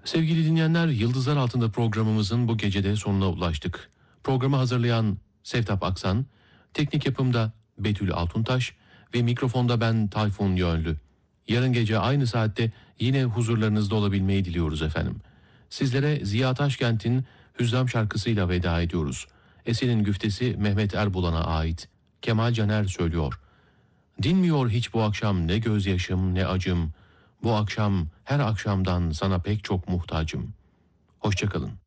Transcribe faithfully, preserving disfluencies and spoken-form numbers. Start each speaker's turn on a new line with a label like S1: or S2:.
S1: Sevgili dinleyenler, Yıldızlar Altında programımızın bu gecede sonuna ulaştık. Programı hazırlayan Sevtap Aksan, teknik yapımda Betül Altuntaş ve mikrofonda ben Tayfun Yönlü. Yarın gece aynı saatte yine huzurlarınızda olabilmeyi diliyoruz efendim. Sizlere Ziya Taşkent'in Hüzzam şarkısıyla veda ediyoruz. Eserin güftesi Mehmet Erbulan'a ait. Kemal Caner söylüyor. Dinmiyor hiç bu akşam ne gözyaşım ne acım. Bu akşam her akşamdan sana pek çok muhtacım. Hoşça kalın.